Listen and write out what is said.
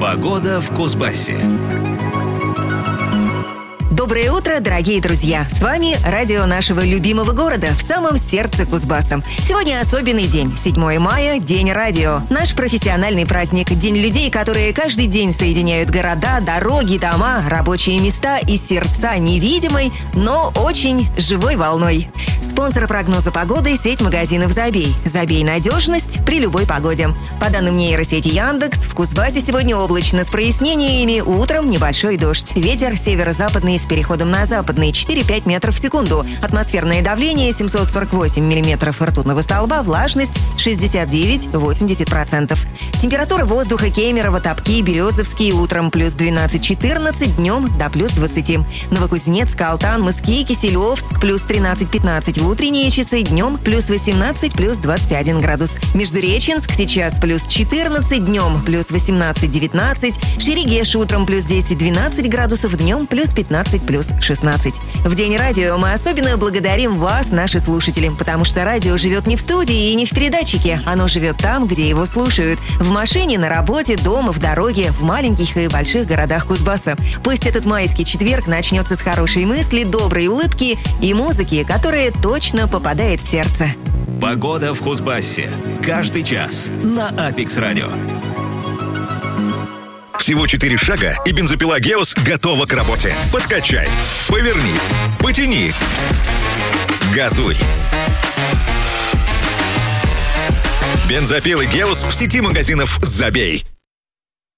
Погода в Кузбассе. Доброе утро, дорогие друзья! С вами радио нашего любимого города в самом сердце Кузбасса. Сегодня особенный день. 7 мая – День радио. Наш профессиональный праздник. День людей, которые каждый день соединяют города, дороги, дома, рабочие места и сердца невидимой, но очень живой волной. Спонсор прогноза погоды – сеть магазинов «Забей». «Забей» – надежность при любой погоде. По данным нейросети Яндекс, в Кузбассе сегодня облачно с прояснениями, утром небольшой дождь. Ветер северо-западный с переходом на западный 4-5 метров в секунду. Атмосферное давление 748 миллиметров ртутного столба, влажность 69-80%. Температура воздуха Кемерово, Топки, Березовский утром плюс 12-14, днем до плюс 20. Новокузнецк, Алтан, Мыски, Киселевск плюс 13-15 в утренние часы, днем плюс 18, плюс 21 градус. Междуреченск сейчас плюс 14, днем плюс 18-19, Шерегеш утром плюс 10-12 градусов, днем плюс 15, плюс 16. В День радио мы особенно благодарим вас, наши слушатели, потому что радио живет не в студии и не в передатчике. Оно живет там, где его слушают. В машине, на работе, дома, в дороге, в маленьких и больших городах Кузбасса. Пусть этот майский четверг начнется с хорошей мысли, доброй улыбки и музыки, которая точно попадает в сердце. Погода в Кузбассе. Каждый час на Апекс Радио. Всего 4 шага, и бензопила «Геос» готова к работе. Подкачай, поверни, потяни, газуй. Бензопилы «Геос» в сети магазинов «Забей».